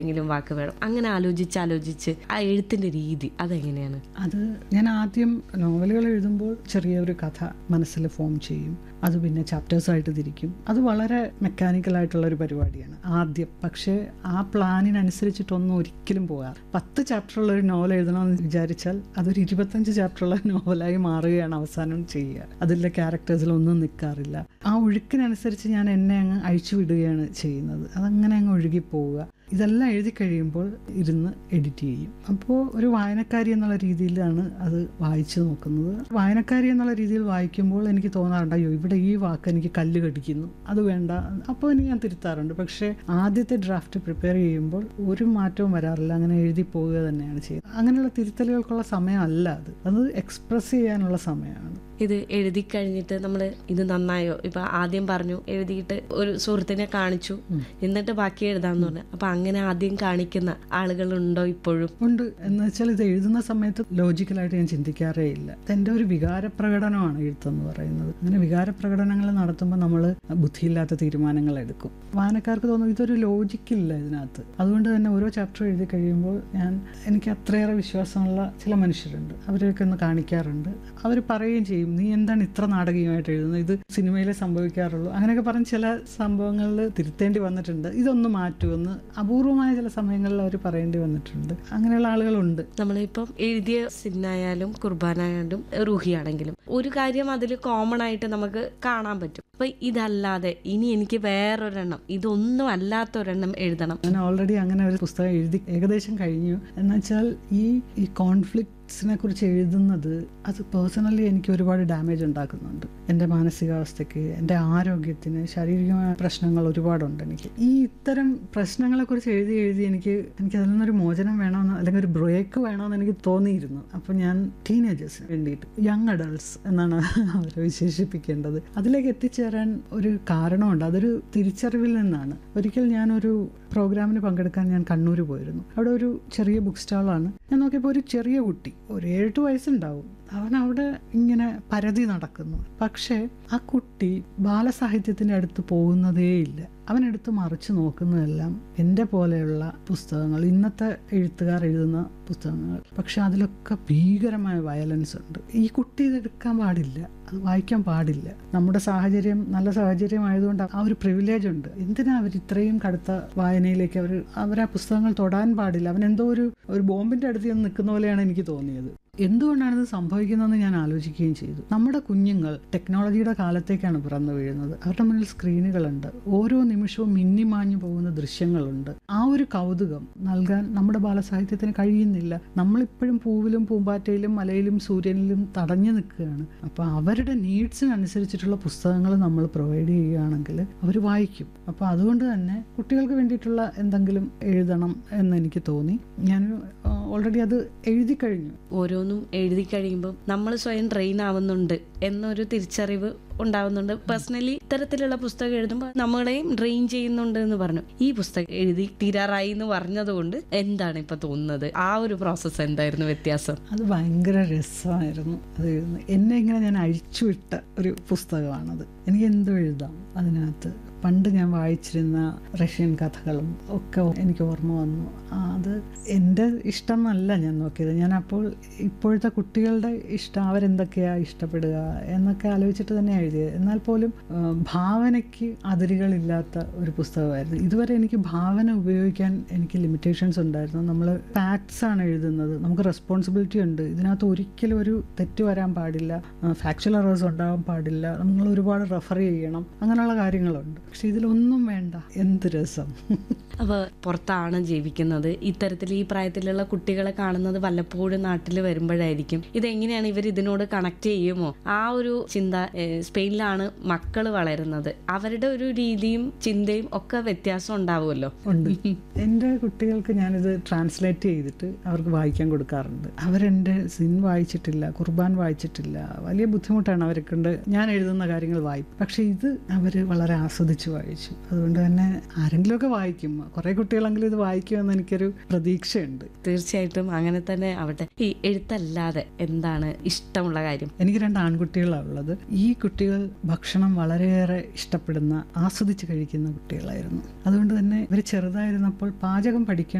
എങ്കിലും വാക്ക് വേണം, അങ്ങനെ ആലോചിച്ച് ആ എഴുത്തിന്റെ രീതി അതെങ്ങനെയാണ്? അത് ഞാൻ ആദ്യം നോവലുകൾ എഴുതുമ്പോൾ ചെറിയൊരു കഥ മനസ്സിൽ ഫോം ചെയ്യും, അത് പിന്നെ ചാപ്റ്റേഴ്സായിട്ട് തിരിക്കും. അത് വളരെ മെക്കാനിക്കലായിട്ടുള്ള ഒരു പരിപാടിയാണ് ആദ്യം. പക്ഷേ ആ പ്ലാനിനനുസരിച്ചിട്ടൊന്നും ഒരിക്കലും പോകാറ്. 10 ചാപ്റ്ററുള്ള ഒരു നോവൽ എഴുതണമെന്ന് വിചാരിച്ചാൽ അതൊരു 25 ചാപ്റ്ററുള്ള നോവലായി മാറുകയാണ് അവസാനം ചെയ്യുക. അതിലെ ക്യാരക്ടേഴ്സിലൊന്നും നിൽക്കാറില്ല. ആ ഒഴുക്കിനനുസരിച്ച് ഞാൻ എന്നെ അങ്ങ് അഴിച്ചു വിടുകയാണ് ചെയ്യുന്നത്. അതങ്ങനെ അങ്ങ് ഒഴുകിപ്പോവുക. ഇതെല്ലാം എഴുതി കഴിയുമ്പോൾ ഇരുന്ന് എഡിറ്റ് ചെയ്യും. അപ്പോൾ ഒരു വായനക്കാരി എന്നുള്ള രീതിയിലാണ് അത് വായിച്ചു നോക്കുന്നത്. വായനക്കാരി എന്നുള്ള രീതിയിൽ വായിക്കുമ്പോൾ എനിക്ക് തോന്നാറുണ്ട്, അയ്യോ ഇവിടെ ഈ വാക്ക് എനിക്ക് കല്ല് കടിക്കുന്നു, അത് വേണ്ട. അപ്പോൾ എനിക്ക് ഞാൻ തിരുത്താറുണ്ട്. പക്ഷേ ആദ്യത്തെ ഡ്രാഫ്റ്റ് പ്രിപ്പയർ ചെയ്യുമ്പോൾ ഒരു മാറ്റവും വരാറില്ല, അങ്ങനെ എഴുതി പോവുക തന്നെയാണ് ചെയ്യുന്നത്. അങ്ങനെയുള്ള തിരുത്തലുകൾക്കുള്ള സമയമല്ല അത് എക്സ്പ്രസ് ചെയ്യാനുള്ള സമയമാണ്. ഇത് എഴുതി കഴിഞ്ഞിട്ട് നമ്മൾ ഇത് നന്നായോ, ഇപ്പൊ ആദ്യം പറഞ്ഞു എഴുതിയിട്ട് ഒരു സുഹൃത്തിനെ കാണിച്ചു എന്നിട്ട് ബാക്കി എഴുതാന്ന് പറഞ്ഞു. അപ്പൊ അങ്ങനെ ആദ്യം കാണിക്കുന്ന ആളുകളുണ്ടോ ഇപ്പോഴും? ഉണ്ട്. എന്ന് വെച്ചാൽ ഇത് എഴുതുന്ന സമയത്ത് ലോജിക്കലായിട്ട് ഞാൻ ചിന്തിക്കാറേ ഇല്ല. ഇതെൻ്റെ ഒരു വികാരപ്രകടനമാണ് എഴുത്തെന്ന് പറയുന്നത്. അങ്ങനെ വികാരപ്രകടനങ്ങൾ നടത്തുമ്പോൾ നമ്മൾ ബുദ്ധിയില്ലാത്ത തീരുമാനങ്ങൾ എടുക്കും. വായനക്കാർക്ക് തോന്നും ഇതൊരു ലോജിക്കില്ല ഇതിനകത്ത്. അതുകൊണ്ട് തന്നെ ഓരോ ചാപ്റ്റർ എഴുതി കഴിയുമ്പോൾ എനിക്ക് അത്രയേറെ വിശ്വാസമുള്ള ചില മനുഷ്യരുണ്ട്, അവരെയൊക്കെ ഒന്ന് കാണിക്കാറുണ്ട്. അവർ പറയുകയും ചെയ്യും, നീ എന്താണ് ഇത്ര നാടകീയമായിട്ട് എഴുതുന്നത്, ഇത് സിനിമയിലെ സംഭവിക്കാറുള്ളൂ, അങ്ങനെയൊക്കെ പറഞ്ഞ് ചില സംഭവങ്ങളിൽ തിരുത്തേണ്ടി വന്നിട്ടുണ്ട്, ഇതൊന്ന് മാറ്റുമെന്ന് അപൂർവമായ ചില സമയങ്ങളിൽ അവർ പറയേണ്ടി വന്നിട്ടുണ്ട്. അങ്ങനെയുള്ള ആളുകളുണ്ട്. നമ്മളിപ്പം എഴുതിയ സിന്നായാലും കുർബാനായാലും റൂഹിയാണെങ്കിലും ഒരു കാര്യം അതിൽ കോമൺ ആയിട്ട് നമുക്ക് കാണാൻ പറ്റും. അപ്പൊ ഇതല്ലാതെ ഇനി എനിക്ക് വേറൊരെണ്ണം, ഇതൊന്നും അല്ലാത്തൊരെണ്ണം എഴുതണം. ഞാൻ ഓൾറെഡി അങ്ങനെ ഒരു പുസ്തകം എഴുതി ഏകദേശം കഴിഞ്ഞു. എന്നുവെച്ചാൽ ഈ കോൺഫ്ലിക്ട്സിനെ കുറിച്ച് എഴുതുന്നത് അത് പേഴ്സണലി എനിക്ക് ഒരുപാട് ഡാമേജ് ഉണ്ടാക്കുന്നുണ്ട്. എൻ്റെ മാനസികാവസ്ഥയ്ക്ക്, എൻ്റെ ആരോഗ്യത്തിന്, ശാരീരികമായ പ്രശ്നങ്ങൾ ഒരുപാടുണ്ട് എനിക്ക്. ഇത്തരം പ്രശ്നങ്ങളെ കുറിച്ച് എഴുതി എനിക്ക് അതിൽ നിന്നൊരു മോചനം വേണമെന്ന്, അല്ലെങ്കിൽ ഒരു ബ്രേക്ക് വേണമെന്ന് എനിക്ക് തോന്നിയിരുന്നു. അപ്പോൾ ഞാൻ ടീനേജേഴ്സിന് വേണ്ടിയിട്ട്, യങ് അഡൾട്ട്സ് എന്നാണ് അവരെ വിശേഷിപ്പിക്കേണ്ടത്, അതിലേക്ക് എത്തിച്ചേരാൻ ഒരു കാരണമുണ്ട്. അതൊരു തിരിച്ചറിവിൽ നിന്നാണ്. ഒരിക്കൽ ഞാനൊരു പ്രോഗ്രാമിന് പങ്കെടുക്കാൻ ഞാൻ കണ്ണൂർ പോയിരുന്നു. അവിടെ ഒരു ചെറിയ ബുക്ക് സ്റ്റാളാണ്. ഞാൻ നോക്കിയപ്പോൾ ഒരു ചെറിയ കുട്ടി, ഒരു 7 വയസ്സുണ്ടാവും, അവൻ അവിടെ ഇങ്ങനെ പരതി നടക്കുന്നു. പക്ഷേ ആ കുട്ടി ബാലസാഹിത്യത്തിൻ്റെ അടുത്ത് പോകുന്നതേയില്ല. അവനെടുത്ത് മറിച്ച് നോക്കുന്നതെല്ലാം എൻ്റെ പോലെയുള്ള പുസ്തകങ്ങൾ, ഇന്നത്തെ എഴുത്തുകാർ എഴുതുന്ന പുസ്തകങ്ങൾ. പക്ഷെ അതിലൊക്കെ ഭീകരമായ വയലൻസ് ഉണ്ട്. ഈ കുട്ടി ഇതെടുക്കാൻ പാടില്ല, അത് വായിക്കാൻ പാടില്ല. നമ്മുടെ സാഹചര്യം നല്ല സാഹചര്യമായതുകൊണ്ട് ആ ഒരു പ്രിവിലേജ് ഉണ്ട്. എന്തിനാ അവർ ഇത്രയും കടുത്ത വായനയിലേക്ക് അവർ ആ പുസ്തകങ്ങൾ തൊടാൻ പാടില്ല? അവൻ എന്തോ ഒരു ബോംബിൻ്റെ അടുത്ത് ചെന്ന് നിൽക്കുന്ന പോലെയാണ് എനിക്ക് തോന്നിയത്. എന്തുകൊണ്ടാണിത് സംഭവിക്കുന്നതെന്ന് ഞാൻ ആലോചിക്കുകയും ചെയ്തു. നമ്മുടെ കുഞ്ഞുങ്ങൾ ടെക്നോളജിയുടെ കാലത്തേക്കാണ് പിറന്നു വീഴുന്നത്. അവരുടെ മുന്നിൽ സ്ക്രീനുകളുണ്ട്, ഓരോ നിമിഷവും മിന്നിമാഞ്ഞു പോകുന്ന ദൃശ്യങ്ങളുണ്ട്. ആ ഒരു കൗതുകം നൽകാൻ നമ്മുടെ ബാലസാഹിത്യത്തിന് കഴിയുന്നില്ല. നമ്മളിപ്പോഴും പൂവിലും പൂമ്പാറ്റയിലും മലയിലും സൂര്യനിലും തടഞ്ഞു നിൽക്കുകയാണ്. അപ്പോൾ അവരുടെ നീഡ്സിനനുസരിച്ചിട്ടുള്ള പുസ്തകങ്ങൾ നമ്മൾ പ്രൊവൈഡ് ചെയ്യുകയാണെങ്കിൽ അവർ വായിക്കും. അപ്പോൾ അതുകൊണ്ട് തന്നെ കുട്ടികൾക്ക് വേണ്ടിയിട്ടുള്ള എന്തെങ്കിലും എഴുതണം എന്ന് എനിക്ക് തോന്നി. ഞാൻ ഓൾറെഡി അത് എഴുതി കഴിഞ്ഞു. ഓരോന്നും എഴുതി കഴിയുമ്പോൾ നമ്മൾ സ്വയം ട്രെയിൻ ആവുന്നുണ്ട് എന്നൊരു തിരിച്ചറിവ് ഉണ്ടാവുന്നുണ്ട്. പേഴ്സണലി ഇത്തരത്തിലുള്ള പുസ്തകം എഴുതുമ്പോൾ നമ്മളെയും ഡ്രെയിൻ ചെയ്യുന്നുണ്ട് എന്ന് പറഞ്ഞു. ഈ പുസ്തകം എഴുതി തീരാറായി എന്ന് പറഞ്ഞതുകൊണ്ട് എന്താണ് ഇപ്പൊ തോന്നുന്നത്? ആ ഒരു പ്രോസസ്സ് എന്തായിരുന്നു വ്യത്യാസം? അത് ഭയങ്കര രസമായിരുന്നു അത് എഴുതുന്നത്. എന്നെ ഇങ്ങനെ ഞാൻ അഴിച്ചുവിട്ട ഒരു പുസ്തകമാണത്. എനിക്ക് എന്തും എഴുതാം അതിനകത്ത്. പണ്ട് ഞാൻ വായിച്ചിരുന്ന റഷ്യൻ കഥകളും ഒക്കെ എനിക്ക് ഓർമ്മ വന്നു. അത് എൻ്റെ ഇഷ്ടം എന്നല്ല ഞാൻ നോക്കിയത്. ഞാൻ അപ്പോൾ ഇപ്പോഴത്തെ കുട്ടികളുടെ ഇഷ്ടം, അവരെന്തൊക്കെയാണ് ഇഷ്ടപ്പെടുക എന്നൊക്കെ ആലോചിച്ചിട്ട് തന്നെ എഴുതിയത്. എന്നാൽ പോലും ഭാവനയ്ക്ക് അതിരുകളില്ലാത്ത ഒരു പുസ്തകമായിരുന്നു. ഇതുവരെ എനിക്ക് ഭാവന ഉപയോഗിക്കാൻ എനിക്ക് ലിമിറ്റേഷൻസ് ഉണ്ടായിരുന്നു. നമ്മൾ ഫാക്ട്സ് ആണ് എഴുതുന്നത്, നമുക്ക് റെസ്പോൺസിബിലിറ്റി ഉണ്ട്. ഇതിനകത്ത് ഒരിക്കലും ഒരു തെറ്റ് വരാൻ പാടില്ല, ഫാക്ച്വൽ എറേഴ്സ് ഉണ്ടാവാൻ പാടില്ല, നമ്മൾ ഒരുപാട് റെഫർ ചെയ്യണം, അങ്ങനെയുള്ള കാര്യങ്ങളുണ്ട്. പക്ഷെ ഇതിലൊന്നും വേണ്ട. എന്ത് രസം! അപ്പോൾ പുറത്താണ് ജീവിക്കുന്നത്. ഇത്തരത്തിൽ ഈ പ്രായത്തിലുള്ള കുട്ടികളെ കാണുന്നത് വല്ലപ്പോഴും നാട്ടിൽ വരുമ്പോഴായിരിക്കും. ഇതെങ്ങനെയാണ് ഇവർ ഇതിനോട് കണക്ട് ചെയ്യുമോ? ആ ഒരു ചിന്ത. സ്പെയിനിലാണ് മക്കൾ വളരുന്നത്, അവരുടെ ഒരു രീതിയും ചിന്തയും ഒക്കെ വ്യത്യാസം ഉണ്ടാവുമല്ലോ. ഉണ്ട്. എൻ്റെ കുട്ടികൾക്ക് ഞാനിത് ട്രാൻസ്ലേറ്റ് ചെയ്തിട്ട് അവർക്ക് വായിക്കാൻ കൊടുക്കാറുണ്ട്. അവരെൻ്റെ സിൻ വായിച്ചിട്ടില്ല, കുർബാൻ വായിച്ചിട്ടില്ല. വലിയ ബുദ്ധിമുട്ടാണ് അവരെ കൊണ്ട് ഞാൻ എഴുതുന്ന കാര്യങ്ങൾ വായിക്കും. പക്ഷെ ഇത് അവർ വളരെ ആസ്വദിച്ച് വായിച്ചു. അതുകൊണ്ട് തന്നെ ആരെങ്കിലുമൊക്കെ വായിക്കും. കുറേ കുട്ടികളെങ്കിലും ഇത് വായിക്കുമെന്ന് എനിക്കൊരു പ്രതീക്ഷയുണ്ട്. തീർച്ചയായിട്ടും അങ്ങനെ തന്നെ ആവട്ടെ. ഈ എഴുത്തല്ലാതെ എന്താണ് ഇഷ്ടമുള്ള കാര്യം? എനിക്ക് 2 ആൺകുട്ടികളാണ് ഉള്ളത്. ഈ കുട്ടികൾ ഭക്ഷണം വളരെയേറെ ഇഷ്ടപ്പെടുന്ന, ആസ്വദിച്ച് കഴിക്കുന്ന കുട്ടികളായിരുന്നു. അതുകൊണ്ട് തന്നെ ഇവർ ചെറുതായിരുന്നപ്പോൾ പാചകം പഠിക്കാൻ